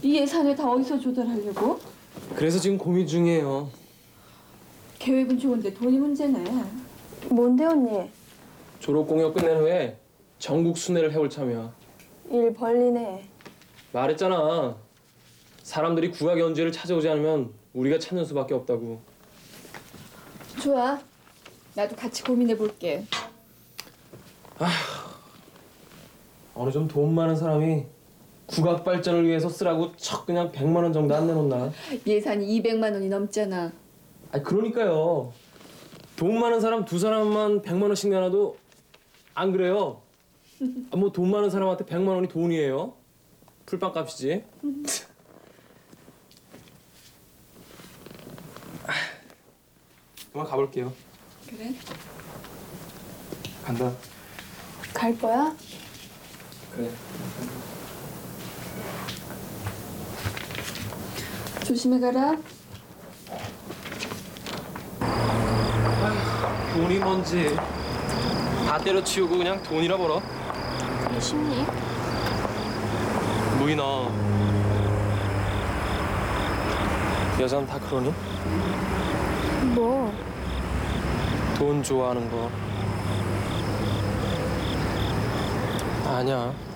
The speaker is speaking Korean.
이 예산을 다 어디서 조달하려고? 그래서 지금 고민 중이에요. 계획은 좋은데 돈이 문제네. 뭔데 언니? 졸업 공연 끝낸 후에 전국 순회를 해올 참이야. 일 벌리네. 말했잖아. 사람들이 국악 연주회를 찾아오지 않으면 우리가 찾는 수밖에 없다고. 좋아. 나도 같이 고민해 볼게. 어느 좀 돈 많은 사람이 국악 발전을 위해서 쓰라고 척 그냥 100만 원 정도 안 내놓나? 예산이 200만 원이 넘잖아. 아니 그러니까요. 돈 많은 사람 두 사람만 100만 원씩 내놔도 안 그래요? 뭐 돈 많은 사람한테 100만 원이 돈이에요? 풀빵값이지. 그만 가볼게요. 그래? 간다. 갈 거야? 그래. 조심해 가라. 돈이 뭔지 다 때려치우고 그냥 돈이라 벌어. 그게 쉽니? 무인아. 여자는 다 그러니? 뭐? 돈 좋아하는 거. 아니야.